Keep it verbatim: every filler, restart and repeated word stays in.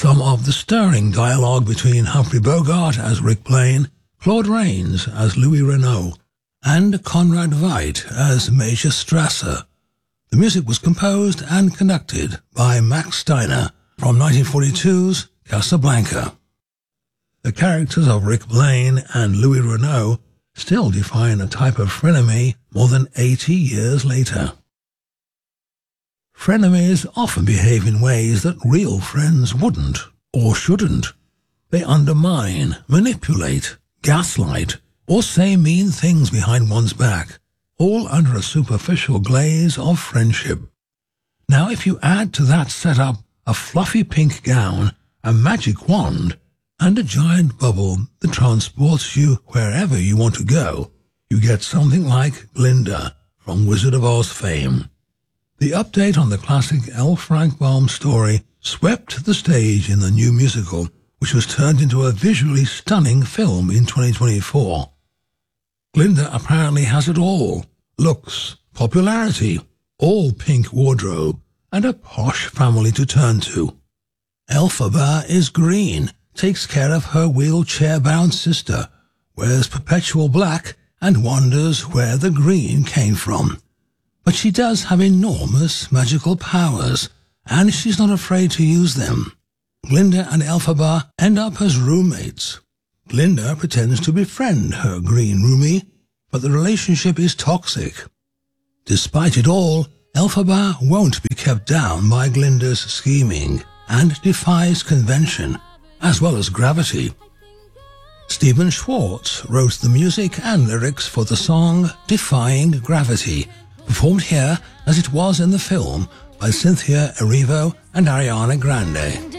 some of the stirring dialogue between Humphrey Bogart as Rick Blaine, Claude Rains as Louis Renault, and Conrad Veidt as Major Strasser. The music was composed and conducted by Max Steiner from nineteen forty-two's Casablanca. The characters of Rick Blaine and Louis Renault still define a type of frenemy more than eighty years later. Frenemies often behave in ways that real friends wouldn't or shouldn't. They undermine, manipulate, gaslight, or say mean things behind one's back, all under a superficial glaze of friendship. Now, if you add to that setup a fluffy pink gown, a magic wand, and a giant bubble that transports you wherever you want to go, you get something like Glinda from Wizard of Oz fame. The update on the classic L. Frank Baum story swept the stage in the new musical, which was turned into a visually stunning film in twenty twenty-four. Glinda apparently has it all: looks, popularity, all pink wardrobe, and a posh family to turn to. Elphaba is green, takes care of her wheelchair-bound sister, wears perpetual black, and wonders where the green came from. But she does have enormous magical powers, and she's not afraid to use them. Glinda and Elphaba end up as roommates. Glinda pretends to befriend her green roomie, but the relationship is toxic. Despite it all, Elphaba won't be kept down by Glinda's scheming, and defies convention, as well as gravity. Stephen Schwartz wrote the music and lyrics for the song Defying Gravity, performed here as it was in the film by Cynthia Erivo and Ariana Grande.